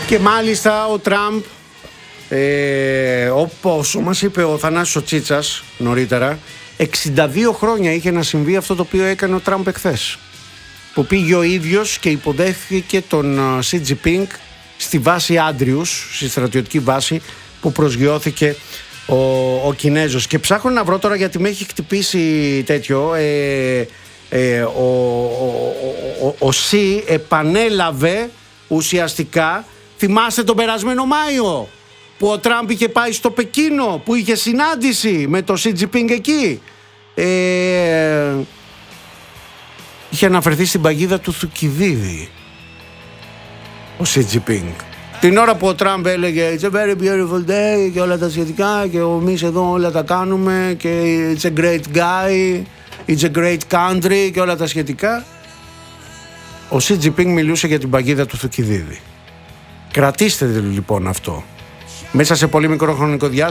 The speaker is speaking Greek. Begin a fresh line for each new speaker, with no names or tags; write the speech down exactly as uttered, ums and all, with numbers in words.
Και μάλιστα ο Τραμπ, ε, όπως μας είπε ο Θανάσης ο Τσίτσας νωρίτερα, εξήντα δύο χρόνια είχε να συμβεί αυτό το οποίο έκανε ο Τραμπ εχθές, που πήγε ο ίδιος και υποδέχθηκε τον Σι Τζινπίνγκ στη βάση Άντριους, στη στρατιωτική βάση που προσγειώθηκε ο, ο Κινέζος. Και ψάχνω να βρω τώρα, γιατί με έχει χτυπήσει τέτοιο, ε, ε, ο, ο, ο, ο, ο Σι επανέλαβε ουσιαστικά, θυμάστε τον περασμένο Μάιο που ο Τραμπ είχε πάει στο Πεκίνο, που είχε συνάντηση με τον Σι Τζινπίνγκ εκεί, ε, είχε αναφερθεί στην παγίδα του Θουκυδίδη ο Σι Τζινπίνγκ, την ώρα που ο Τραμπ έλεγε It's a very beautiful day και όλα τα σχετικά, και εμείς εδώ όλα τα κάνουμε και it's a great guy, it's a great country και όλα τα σχετικά. Ο Σι Τζινπίνγκ μιλούσε για την παγίδα του Θουκυδίδη. Κρατήστε λοιπόν αυτό. Μέσα σε πολύ μικρό χρονικό διάστημα